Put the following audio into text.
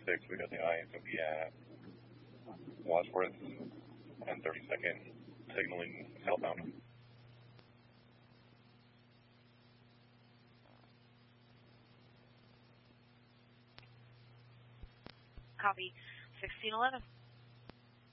6, we got the eye to be at Wadsworth and 32nd, signaling southbound. Copy. 1611.